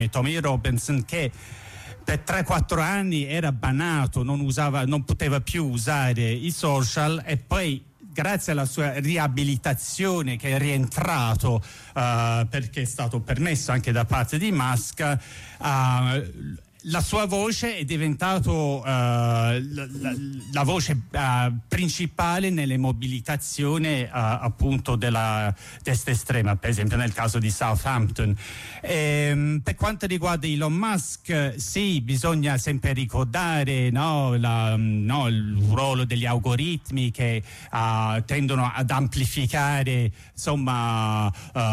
come Tommy Robinson, che per 3-4 anni era bannato, non poteva più usare i social, e poi grazie alla sua riabilitazione, che è rientrato perché è stato permesso anche da parte di Musk, la sua voce è diventato la voce principale nelle mobilitazioni appunto della destra estrema, per esempio nel caso di Southampton. Per quanto riguarda Elon Musk, sì, bisogna sempre ricordare il ruolo degli algoritmi che tendono ad amplificare, insomma,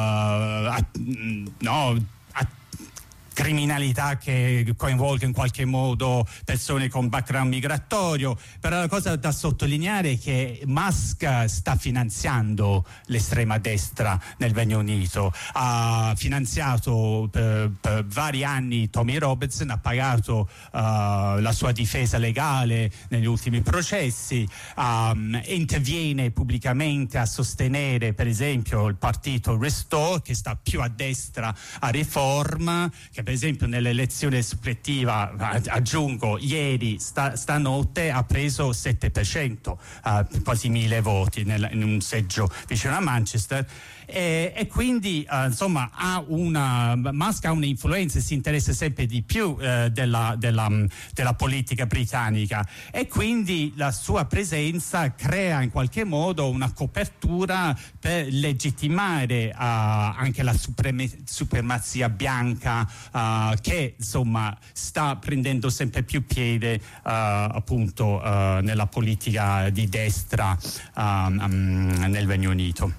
criminalità che coinvolge in qualche modo persone con background migratorio. Però la cosa da sottolineare è che Musk sta finanziando l'estrema destra nel Regno Unito, ha finanziato per vari anni Tommy Robinson, ha pagato la sua difesa legale negli ultimi processi, interviene pubblicamente a sostenere per esempio il partito Restore, che sta più a destra a Reform, che per esempio nell'elezione suppletiva, aggiungo, ieri stanotte ha preso 7%, quasi 1000 voti in un seggio vicino a Manchester, e quindi insomma Musk ha un'influenza e si interessa sempre di più della politica britannica, e quindi la sua presenza crea in qualche modo una copertura per legittimare anche la supremazia bianca che insomma sta prendendo sempre più piede appunto nella politica di destra nel Regno Unito.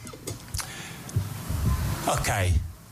Ok.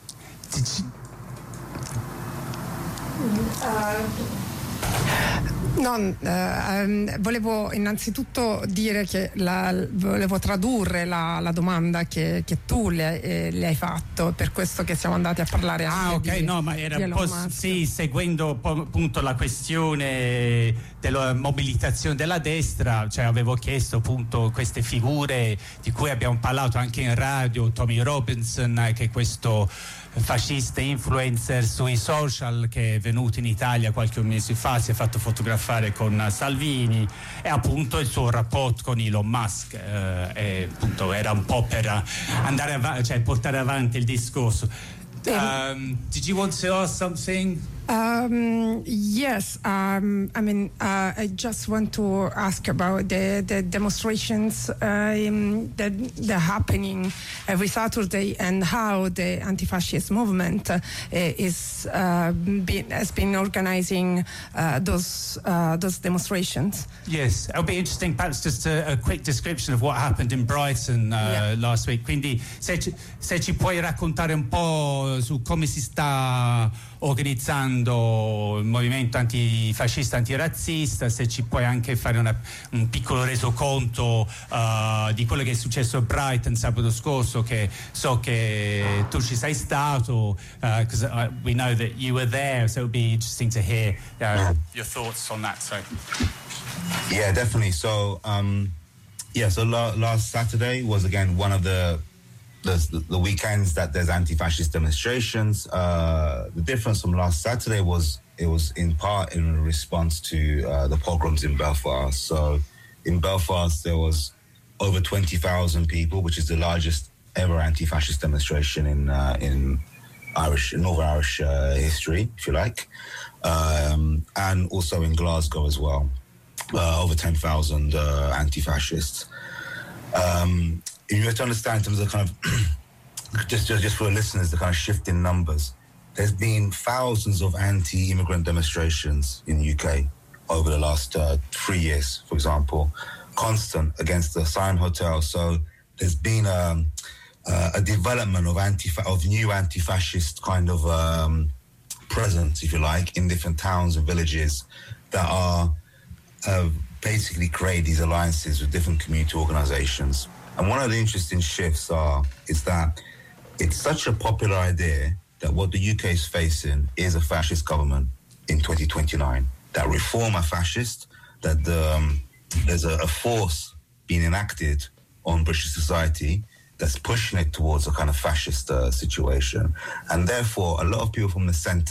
Volevo innanzitutto dire che volevo tradurre la domanda che tu le hai fatto, per questo che siamo andati a parlare anche ma era un po' seguendo appunto la questione della mobilitazione della destra, cioè avevo chiesto appunto queste figure di cui abbiamo parlato anche in radio, Tommy Robinson, che è questo fascista influencer sui social che è venuto in Italia qualche mese fa, si è fatto fotografare con Salvini, e appunto il suo rapporto con Elon Musk, e appunto era un po' per andare portare avanti il discorso. Did you want to ask something? Yes. I just want to ask about the demonstrations that are happening every Saturday, and how the anti-fascist movement has been organizing those demonstrations. Yes, it'll be interesting. Perhaps just a quick description of what happened in Brighton last week. Quindi se ci puoi raccontare un po' su come si sta organizzando il movimento antifascista, antirazzista, se ci puoi anche fare un piccolo resoconto di quello che è successo a Brighton sabato scorso, che so che tu ci sei stato, because we know that you were there, so it would be interesting to hear your thoughts on that. So. Yeah, definitely. So, last Saturday was again one of the weekends that there's anti-fascist demonstrations. The difference from last Saturday was it was in part in response to the pogroms in Belfast. So in Belfast there was over 20,000 people, which is the largest ever anti-fascist demonstration in Northern Irish history, if you like, and also in Glasgow as well, over 10,000 anti-fascists. You have to understand in terms of kind of just for the listeners, the kind of shift in numbers. There's been thousands of anti-immigrant demonstrations in the UK over the last 3 years, for example, constant against the Sion Hotel. So there's been a development of new anti-fascist kind of presence, if you like, in different towns and villages that are basically create these alliances with different community organizations. And one of the interesting shifts is that it's such a popular idea that what the UK is facing is a fascist government in 2029. That reform are fascist, that there's a force being enacted on British society that's pushing it towards a kind of fascist situation. And therefore, a lot of people from the centre